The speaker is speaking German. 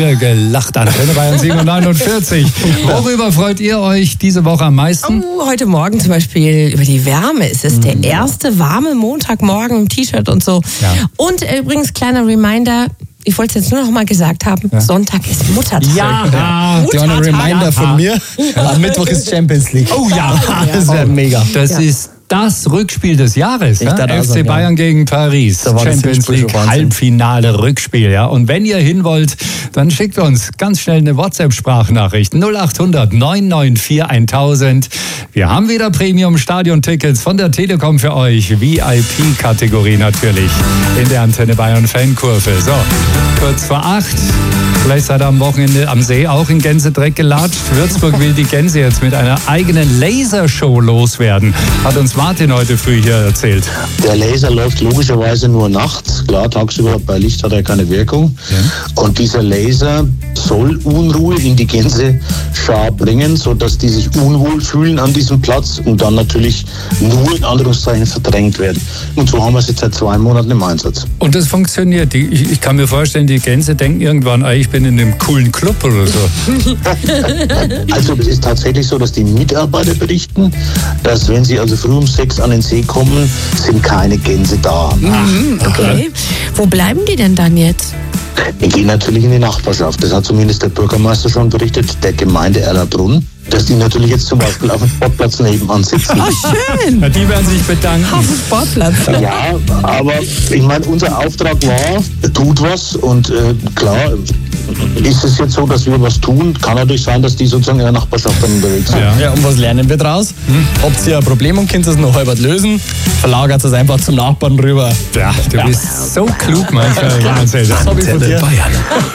wir gelacht. Antenne Bayern 749. Worüber freut ihr euch diese Woche am meisten? Oh, heute Morgen zum Beispiel über die Wärme. Es ist der erste warme Montagmorgen im T-Shirt und so. Ja. Und übrigens, kleiner Reminder, ich wollte es jetzt nur noch mal gesagt haben, Sonntag ist Muttertag. Ja, kleiner Reminder von mir. Am Mittwoch ist Champions League. Oh ja, das wäre mega. Das ist das Rückspiel des Jahres. Ja? dachte auch FC sagen, Bayern gegen Paris. Da war das Champions Hinspiel League schon Wahnsinn. Halbfinale Rückspiel. Ja? Und wenn ihr hin wollt, dann schickt uns ganz schnell eine WhatsApp-Sprachnachricht 0800 994 1000. Wir haben wieder Premium-Stadion-Tickets von der Telekom für euch. VIP-Kategorie natürlich in der Antenne Bayern Fankurve. So, kurz vor 8. Vielleicht seid ihr am Wochenende am See auch in Gänsedreck gelatscht. Würzburg will die Gänse jetzt mit einer eigenen Lasershow loswerden. Hat uns Martin heute früh hier erzählt. Der Laser läuft logischerweise nur nachts. Klar, tagsüber bei Licht hat er keine Wirkung. Ja. Und dieser Laser soll Unruhe in die Gänseschar bringen, sodass die sich unwohl fühlen an diesem Platz und dann natürlich nur in Anführungszeichen verdrängt werden. Und so haben wir es jetzt seit 2 Monaten im Einsatz. Und das funktioniert. Ich kann mir vorstellen, die Gänse denken irgendwann, ich bin in einem coolen Club oder so. Also es ist tatsächlich so, dass die Mitarbeiter berichten, dass wenn sie also früh um 6 an den See kommen, sind keine Gänse da. Okay. Wo bleiben die denn dann jetzt? Wir gehen natürlich in die Nachbarschaft. Das hat zumindest der Bürgermeister schon berichtet, der Gemeinde Erlabrunn, dass die natürlich jetzt zum Beispiel auf dem Sportplatz nebenan sitzen. Schön. Ja, die werden sich bedanken. Auf dem Sportplatz. Ja, aber ich meine, unser Auftrag war, tut was und klar, ist es jetzt so, dass wir was tun, kann natürlich sein, dass die sozusagen in der Nachbarschaft dann unterwegs sind. Ja, und was lernen wir draus? Habt ihr ein Problem und könnt es noch halb lösen, verlagert es einfach zum Nachbarn rüber. Ja, du bist so klug manchmal. Das habe ich von dir. Bayern.